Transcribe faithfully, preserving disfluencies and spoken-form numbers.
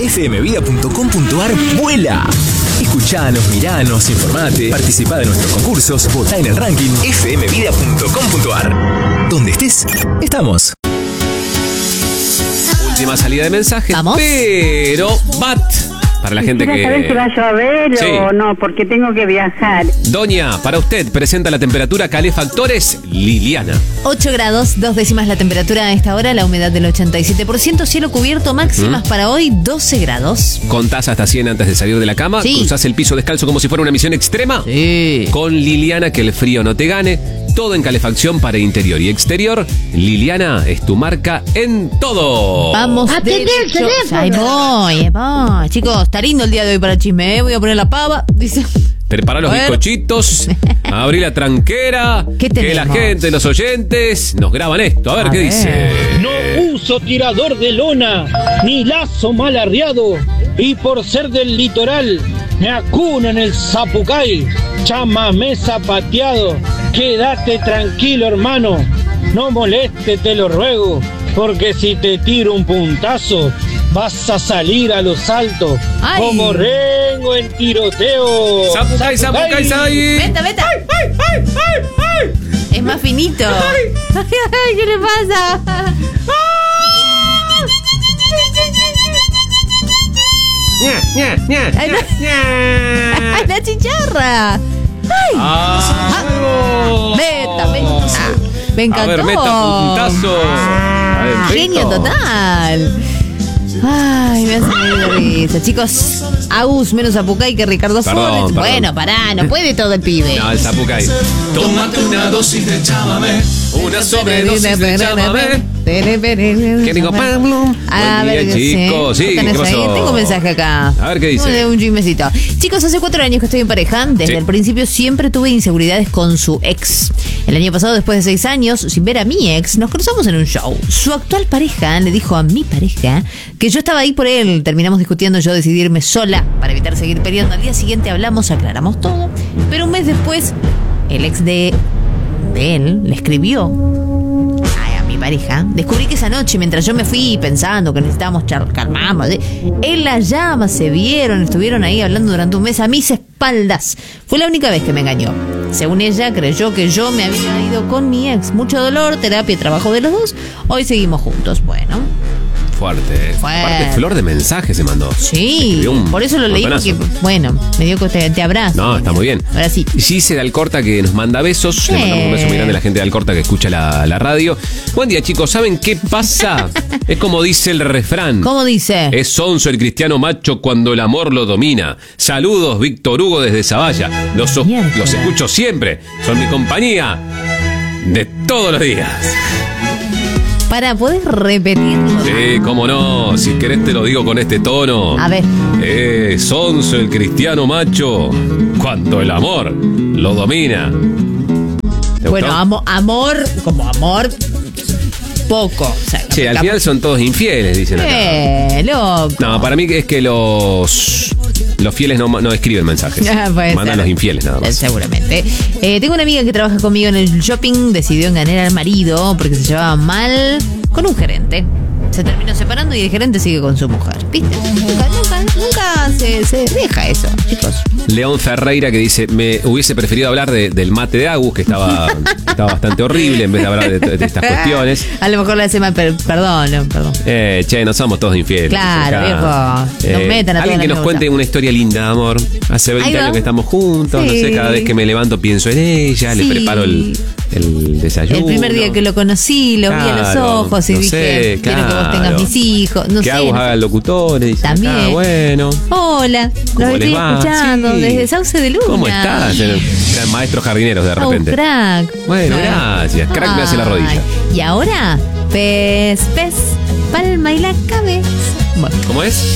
F M vida punto com punto ar vuela. Escuchanos, miranos, informate, participá de nuestros concursos, votá en el ranking F M vida punto com punto ar. Donde estés, estamos. Última salida de mensajes, ¿Vamos? pero bat para la gente que... saber si va a llover Sí. o no, porque tengo que viajar. Doña, para usted presenta la temperatura calefactores Liliana. ocho grados, dos décimas la temperatura a esta hora, la humedad del ochenta y siete por ciento, cielo cubierto, máximas ¿Mm? para hoy doce grados. Contás hasta cien antes de salir de la cama, Sí. cruzás el piso descalzo como si fuera una misión extrema. Sí. Con Liliana, que el frío no te gane. Todo en calefacción para interior y exterior. Liliana es tu marca en todo. Vamos Atendé el derecho. teléfono. Ahí voy, ahí voy. Chicos, está lindo el día de hoy para el chisme, ¿eh? Voy a poner la pava, dice. Prepará los A ver. bizcochitos, abrí la tranquera, ¿Qué que la tenemos? gente, los oyentes, nos graban esto. A ver A qué ver. dice. No uso tirador de lona, ni lazo mal arriado, y por ser del litoral, me acuno en el Zapucay, chamamé zapateado. Quédate tranquilo, hermano, no moleste, te lo ruego, porque si te tiro un puntazo, vas a salir a los altos, Ay. como rengo en tiroteo. Zapucay, zapucay, zay. Venta, venta. Es más finito. Ay, ay, ¿qué le pasa? Ay, no. Ay, la chicharra. Ay. Ah, Meta, meta. Me encantó. A ver, meta puntazo. Adentro. Genio total. Ay, me hace morir de risa. Chicos, Agus menos Apucay que Ricardo Perdón, Forres. perdón. Bueno, pará, no puede todo el pibe. No, el zapucay. Tómate una dosis de chámame, una sobredosis de chámame. ¿Qué digo, Pablo? A Buen ver, día, ¿qué chicos. sé? Sí, ¿Tenés ¿qué pasó? ahí? Tengo un mensaje acá. A ver, ¿qué dice? De un chismecito. Chicos, hace cuatro años que estoy en pareja. Desde Sí. el principio siempre tuve inseguridades con su ex. El año pasado, después de seis años, sin ver a mi ex, nos cruzamos en un show. Su actual pareja le dijo a mi pareja que yo estaba ahí por él. Terminamos discutiendo, yo decidí irme sola para evitar seguir peleando. Al día siguiente hablamos, aclaramos todo. Pero un mes después, el ex de, de él le escribió a mi pareja. Descubrí que esa noche, mientras yo me fui pensando que necesitábamos char- calmarnos, ¿eh? Él la llama, se vieron, estuvieron ahí hablando durante un mes a mis espaldas. Fue la única vez que me engañó. Según ella, creyó que yo me había ido con mi ex. Mucho dolor, terapia y trabajo de los dos. Hoy seguimos juntos. Bueno, Fuerte. Fuerte. Aparte, flor de mensajes se mandó. sí, Escribió un por eso lo leí porque, montonazo. bueno, me dio que te, te abrazo. No, está muy bien. Ahora sí. Gise de Alcorta que nos manda besos. Le Sí. mandamos un beso muy grande a la gente de Alcorta que escucha la, la radio. Buen día, chicos. ¿Saben qué pasa? Es como dice el refrán. ¿Cómo dice? Es sonso el cristiano macho cuando el amor lo domina. Saludos, Víctor Hugo desde Zavalla. Los, o- Mierda. los escucho siempre. Son mi compañía de todos los días. Para poder repetirlo. Sí, cómo no. Si querés te lo digo con este tono. A ver. Es sonso el cristiano macho cuando el amor lo domina. ¿Te Bueno, gustó? amo- amor, como amor, poco. O sea, Sí, al final son todos infieles, dicen acá. Eh, loco. No, para mí es que los los fieles no, no escriben mensajes. Ah, puede Mandan ser. los infieles nada Eh, más. Seguramente. Eh, tengo una amiga que trabaja conmigo en el shopping, decidió engañar al marido porque se llevaba mal con un gerente. Se terminó separando y el gerente sigue con su mujer. ¿Viste? Nunca, nunca, nunca se, se deja eso, chicos. León Ferreira que dice, me hubiese preferido hablar de- del mate de Agus, que estaba, estaba bastante horrible, en vez de hablar de, de estas cuestiones. A lo mejor le hace mal, pero perdón, no, perdón. Eh, che, no somos todos infieles. Claro, acá. viejo. No metan a Alguien toda que la nos cosa. cuente una historia linda de amor. Hace Ahí veinte va. años que estamos juntos, no Sí. sé, cada vez que me levanto pienso en ella, Sí. le preparo el, el desayuno. El primer día que lo conocí, lo vi a los Claro, ojos y no dije, sé, quiero que vos claro. tengas mis hijos. No que sé. Agus haga locutores. dice, También. ah, bueno. Hola, ¿Cómo los les estoy va? escuchando Sí. desde Sauce de Luna. ¿Cómo estás? Eran eran maestros jardineros de Oh, repente. crack. Bueno, gracias. Crack me hace la rodilla. Ay, y ahora, pez, pez, palma y la cabeza. Bueno. ¿Cómo es?